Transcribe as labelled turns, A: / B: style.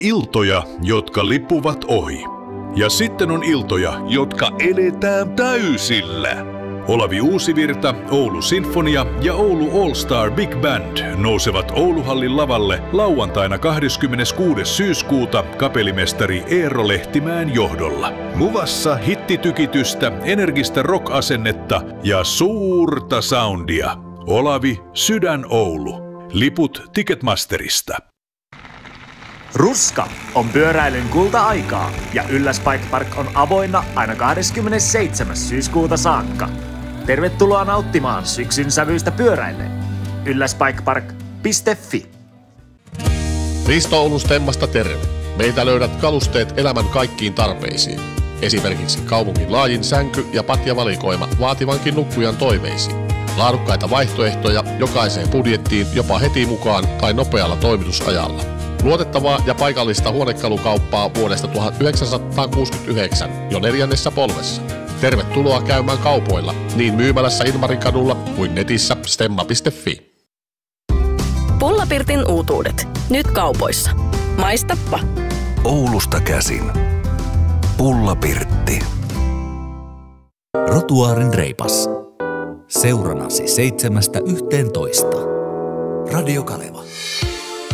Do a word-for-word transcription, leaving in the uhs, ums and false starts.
A: iltoja, jotka lippuvat ohi. Ja sitten on iltoja, jotka eletään täysillä. Olavi Uusivirta, Oulu Sinfonia ja Oulu All Star Big Band nousevat Ouluhallin lavalle lauantaina kahdeskymmeneskuudes syyskuuta kapellimestari Eero Lehtimäen johdolla. Luvassa hittitykitystä, energistä rock-asennetta ja suurta soundia. Olavi, Sydän Oulu. Liput Ticketmasterista.
B: Ruska on pyöräilyn kulta-aikaa ja Ylläs Bike Park on avoinna aina kahdeskymmenesseitsemäs syyskuuta saakka. Tervetuloa nauttimaan syksyn sävyistä pyöräilleen. ylläsbikepark piste fi.
C: Risto Oulun Stemmasta terve. Meiltä löydät kalusteet elämän kaikkiin tarpeisiin. Esimerkiksi kaupungin laajin sänky- ja patjavalikoima vaativankin nukkujan toiveisiin. Laadukkaita vaihtoehtoja jokaiseen budjettiin jopa heti mukaan tai nopealla toimitusajalla. Luotettavaa ja paikallista huonekalukauppaa vuodesta tuhatyhdeksänsataakuusikymmentäyhdeksän jo neljännessä polvessa. Tervetuloa käymään kaupoilla niin myymälässä Ilmarin kadulla kuin netissä stemma piste fi.
D: Pullapirtin uutuudet. Nyt kaupoissa. Maistappa.
E: Oulusta käsin. Pullapirtti. Rotuaarin reipas. Seuranasi seitsemästä yhteentoista. Radio Kaleva.